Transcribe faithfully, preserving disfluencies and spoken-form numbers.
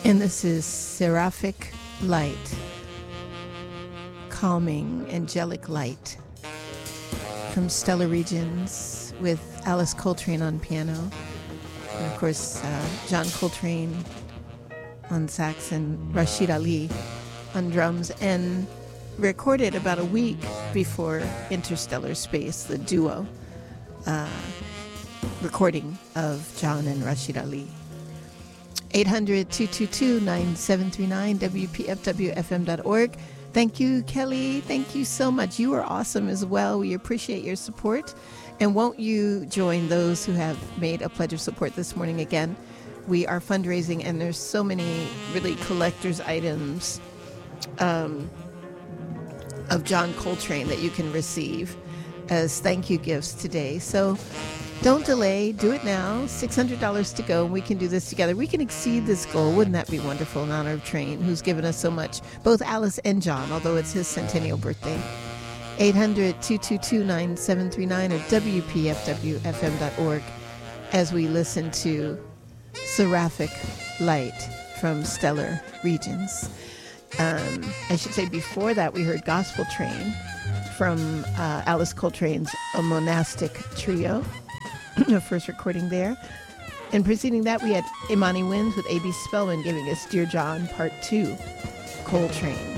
And this is Seraphic Light, calming, angelic light from Stellar Regions with Alice Coltrane on piano. And of course, uh, John Coltrane on sax and Rashid Ali on drums, and recorded about a week before Interstellar Space, the duo uh, recording of John and Rashid Ali. eight hundred, two two two, nine seven three nine, W P F W F M dot org. Thank you, Kelly. Thank you so much. You are awesome as well. We appreciate your support. And won't you join those who have made a pledge of support this morning again? We are fundraising, and there's so many really collector's items um, of John Coltrane that you can receive as thank you gifts today. So don't delay. Do it now. six hundred dollars to go, and we can do this together. We can exceed this goal. Wouldn't that be wonderful in honor of Train, who's given us so much, both Alice and John, although it's his centennial birthday. eight hundred, two two two, nine seven three nine or W P F W F M dot org as we listen to Seraphic Light from Stellar Regions. Um, I should say before that we heard Gospel Train from uh, Alice Coltrane's A Monastic Trio, the first recording there. And preceding that we had Imani Winds with A B Spellman giving us Dear John Part two, Coltrane.